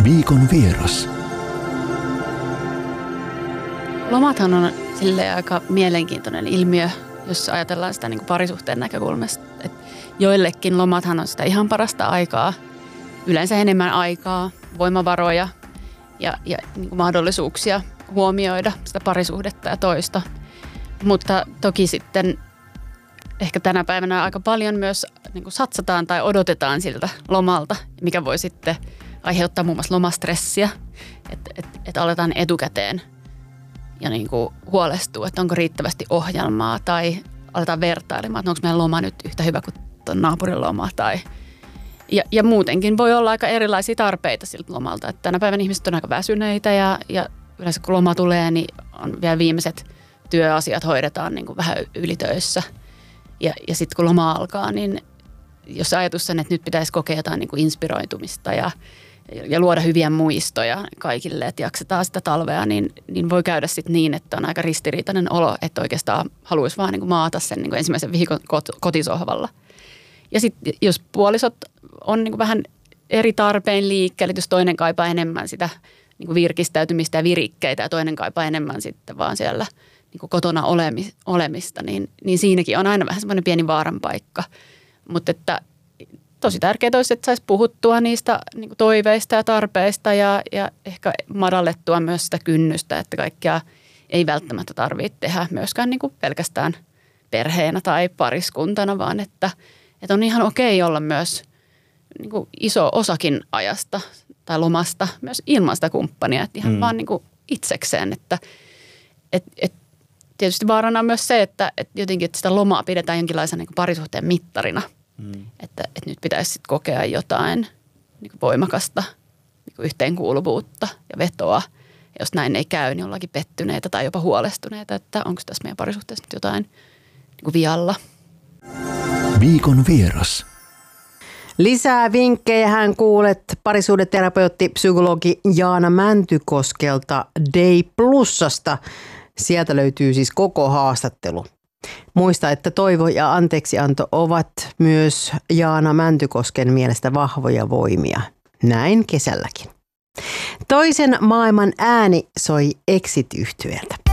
Viikon vieras. Lomathan on silleen aika mielenkiintoinen ilmiö, jos ajatellaan sitä niin kuin parisuhteen näkökulmasta. Et joillekin lomathan on sitä ihan parasta aikaa, yleensä enemmän aikaa, voimavaroja ja niin kuin mahdollisuuksia huomioida sitä parisuhdetta ja toista. Mutta toki sitten ehkä tänä päivänä aika paljon myös niin kuin satsataan tai odotetaan siltä lomalta, mikä voi sitten aiheuttaa muun muassa lomastressiä, että aletaan etukäteen ja niin kuin huolestuu, että onko riittävästi ohjelmaa tai aletaan vertailemaan, että onko meidän loma nyt yhtä hyvä kuin tuon naapurin loma. Ja muutenkin voi olla aika erilaisia tarpeita siltä lomalta. Että tänä päivänä ihmiset on aika väsyneitä ja yleensä kun loma tulee, niin on vielä viimeiset työasiat hoidetaan niin kuin vähän ylitöissä. Ja sitten kun loma alkaa, niin jos ajatus on, että nyt pitäisi kokea jotain niin kuin inspiroitumista ja luoda hyviä muistoja kaikille, että jaksetaan sitä talvea, niin voi käydä sitten niin, että on aika ristiriitainen olo, että oikeastaan haluaisi vaan niin kuin maata sen niin kuin ensimmäisen viikon kotisohvalla. Ja sitten jos puolisot on niin kuin vähän eri tarpein liikkeelle, jos toinen kaipaa enemmän sitä niin kuin virkistäytymistä ja virikkeitä ja toinen kaipaa enemmän sitten vaan siellä niin kuin kotona olemista, niin siinäkin on aina vähän semmoinen pieni vaaran paikka. Mutta että tosi tärkeää olisi, että saisi puhuttua niistä niin kuin toiveista ja tarpeista ja ehkä madallettua myös sitä kynnystä, että kaikkea ei välttämättä tarvitse tehdä myöskään niin kuin pelkästään perheenä tai pariskuntana, vaan että on ihan okei olla myös niin kuin iso osakin ajasta tai lomasta myös ilman sitä kumppania, että ihan vaan niin kuin itsekseen, että tietysti vaarana on myös se, että jotenkin että sitä lomaa pidetään jonkinlaisena niin kuin parisuhteen mittarina. Että nyt pitäisi sitten kokea jotain niin kuin voimakasta niin kuin yhteenkuuluvuutta ja vetoa. Ja jos näin ei käy, niin ollaankin pettyneitä tai jopa huolestuneita, että onko tässä meidän parisuhteessa nyt jotain niin kuin vialla. Viikon vieras. Lisää vinkkejä hän kuulet parisuhdeterapeutti, psykologi Jaana Mäntykoskelta Day Plusasta. Sieltä löytyy siis koko haastattelu. Muista, että toivo ja anteeksianto ovat myös Jaana Mäntykosken mielestä vahvoja voimia. Näin kesälläkin. Toisen maailman ääni soi Exit-yhtyeeltä.